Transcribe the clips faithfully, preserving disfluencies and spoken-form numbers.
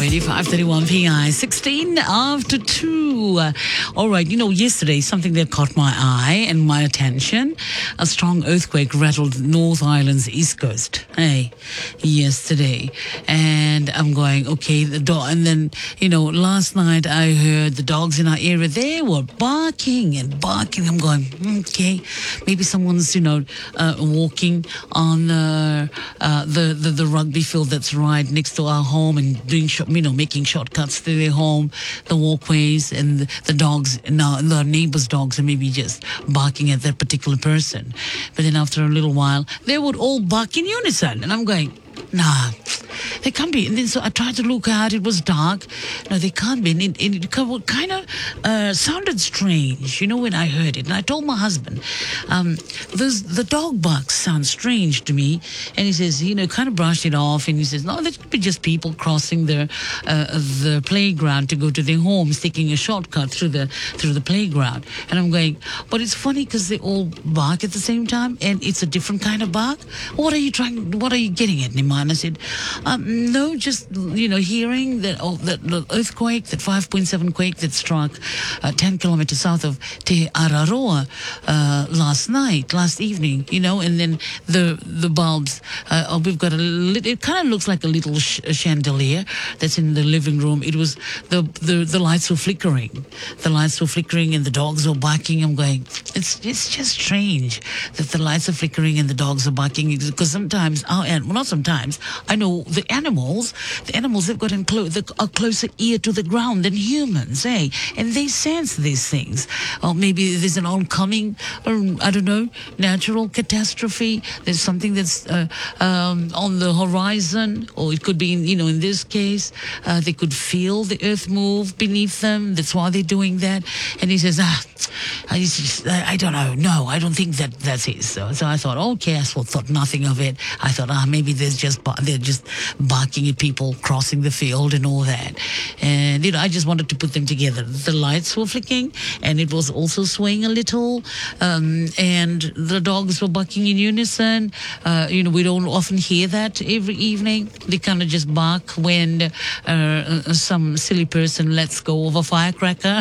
Alrighty, five thirty-one P I, sixteen after two. Uh, all right, you know, yesterday something that caught my eye and my attention. A strong earthquake rattled North Island's east coast. Hey, yesterday. And I'm going, okay, the dog. And then, you know, last night I heard the dogs in our area, they were barking and barking. I'm going, okay, maybe someone's, you know, uh, walking on uh, uh, the, the, the rugby field that's right next to our home and doing, you know, making shortcuts to their home, the walkways, and the, the dogs, now the neighbors' dogs are maybe just barking at that particular person. But then after a little while, they would all bark in unison. And I'm going, nah, they can't be. And then so I tried to look out. It was dark. No, they can't be. And it, it kind of uh, sounded strange, you know, when I heard it. And I told my husband, um, those, the dog barks sound strange to me. And he says, you know, kind of brushed it off. And he says, no, that could be just people crossing the uh, the playground to go to their homes, taking a shortcut through the through the playground. And I'm going, but it's funny because they all bark at the same time, and it's a different kind of bark. What are you trying? What are you getting at, Niman? I said, um, no, just, you know, hearing that, oh, that the earthquake, that five point seven quake that struck uh, ten kilometers south of Te Araroa uh, last night, last evening, you know, and then the the bulbs, uh, oh, we've got a little, it kind of looks like a little sh- chandelier that's in the living room. It was, the, the, the lights were flickering. The lights were flickering and the dogs were barking. I'm going, it's, it's just strange that the lights are flickering and the dogs are barking, because sometimes, our, well, not sometimes, I know the animals, the animals, they've got enclo- the, a closer ear to the ground than humans, eh? And they sense these things. Or maybe there's an oncoming, or I don't know, natural catastrophe. There's something that's uh, um, on the horizon, or it could be, you know, in this case, uh, they could feel the earth move beneath them. That's why they're doing that. And he says, ah, I, just, I, I don't know. No, I don't think that that's it. So, so I thought, okay, I thought nothing of it. I thought, ah, maybe there's just they're just barking at people crossing the field and all that. And, you know, I just wanted to put them together. The lights were flicking, and it was also swaying a little, um, and the dogs were barking in unison. Uh, you know, we don't often hear that every evening. They kind of just bark when uh, some silly person lets go of a firecracker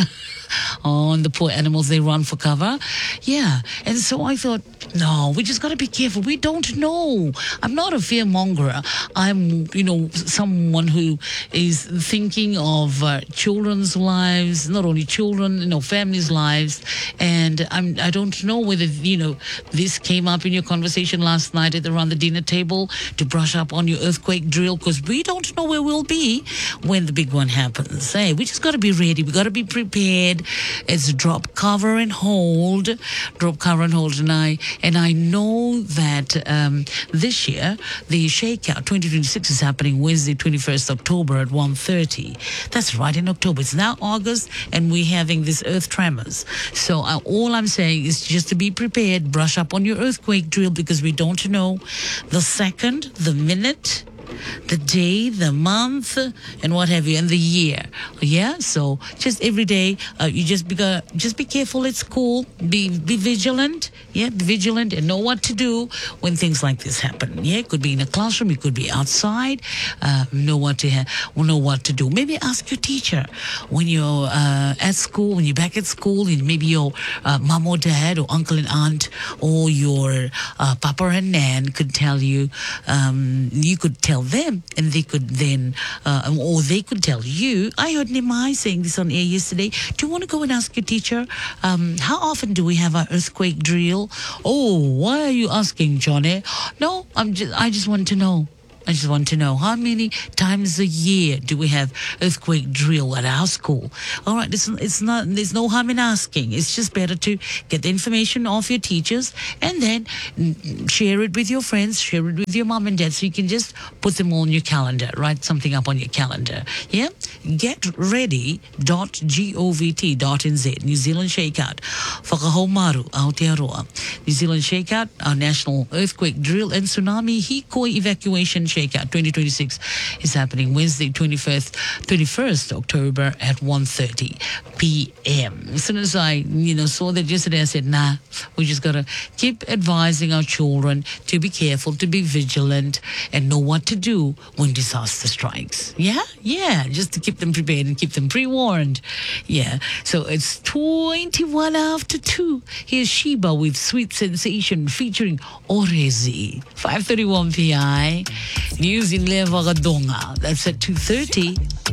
on the poor animals. They run for cover. Yeah. And so I thought, no, we just got to be careful. We don't know. I'm not a fearmonger. I'm, you know, someone who is thinking of uh, children's lives, not only children, you know, families' lives. And I'm, I don't know whether, you know, this came up in your conversation last night at around the dinner table to brush up on your earthquake drill, because we don't know where we'll be when the big one happens. Hey, we just got to be ready. We got to be prepared. It's drop, cover, and hold. Drop, cover, and hold. And I, and I know that um, this year, the Shakeout twenty twenty-six is happening Wednesday, twenty-first October at one thirty. That's right, in October. It's now August, and we're having this earth tremors. So uh, all I'm saying is just to be prepared, brush up on your earthquake drill, because we don't know the second, the minute, the day, the month, and what have you, and the year. Yeah, so just every day, uh, you just be uh, just be careful. It's cool. Be be vigilant. Yeah, be vigilant and know what to do when things like this happen. Yeah, it could be in a classroom, it could be outside. Uh, know what to ha- know what to do. Maybe ask your teacher when you're uh, at school, when you're back at school, and maybe your uh, mom or dad or uncle and aunt or your uh, papa and nan could tell you. Um, you could tell them, and they could then, uh, or they could tell you. I heard Nimai saying this on air yesterday. Do you want to go and ask your teacher, um, how often do we have our earthquake drill? Oh, why are you asking, Johnny? No, I'm just, I just want to know. I just want to know, how many times a year do we have earthquake drill at our school? All right, it's, it's not, there's no harm in asking. It's just better to get the information off your teachers and then share it with your friends, share it with your mom and dad, so you can just put them on your calendar, write something up on your calendar. Yeah? Get ready dot govt dot nz, New Zealand Shakeout. Whakahomaru, Aotearoa. New Zealand Shakeout, our national earthquake drill and tsunami hikoi evacuation Shakeout twenty twenty-six is happening Wednesday, twenty-first, twenty-first October at one thirty p.m. As soon as I, you know, saw that yesterday, I said, nah, we just got to keep advising our children to be careful, to be vigilant, and know what to do when disaster strikes. Yeah? Yeah, just to keep them prepared and keep them pre-warned. Yeah. So it's twenty-one after two. Here's Sheba with Sweet Sensation featuring Orezi. five thirty-one p.m. News in Levagadonga. That's at two thirty.